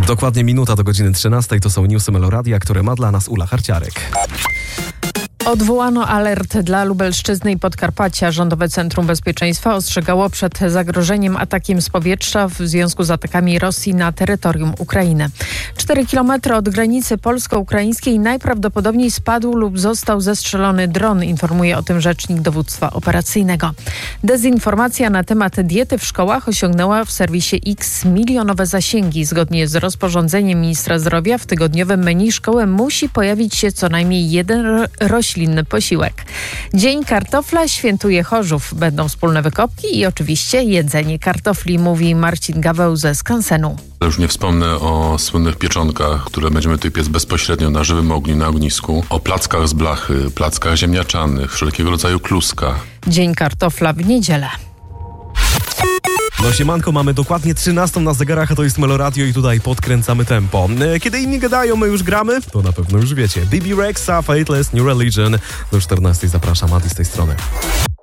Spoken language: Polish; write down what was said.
Dokładnie minuta do godziny 13. To są newsy Meloradia, które ma dla nas Ula Harciarek. Odwołano alert dla Lubelszczyzny i Podkarpacia. Rządowe Centrum Bezpieczeństwa ostrzegało przed zagrożeniem atakiem z powietrza w związku z atakami Rosji na terytorium Ukrainy. 4 kilometry od granicy polsko-ukraińskiej najprawdopodobniej spadł lub został zestrzelony dron, informuje o tym rzecznik dowództwa operacyjnego. Dezinformacja na temat diety w szkołach osiągnęła w serwisie X milionowe zasięgi. Zgodnie z rozporządzeniem ministra zdrowia w tygodniowym menu szkoły musi pojawić się co najmniej jeden roślinny posiłek. Dzień kartofla świętuje Chorzów. Będą wspólne wykopki i oczywiście jedzenie kartofli, mówi Marcin Gaweł ze Skansenu. Już nie wspomnę o słynnych pieczonkach, które będziemy tutaj piec bezpośrednio na żywym ogniu, na ognisku, o plackach z blachy, plackach ziemniaczanych, wszelkiego rodzaju kluskach. Dzień kartofla w niedzielę. No siemanko, mamy dokładnie 13 na zegarach, a to jest Meloradio i tutaj podkręcamy tempo. Kiedy inni gadają, my już gramy? To na pewno już wiecie. BB Rexa, Fateless, New Religion. Do 14 zapraszam, Adi z tej strony.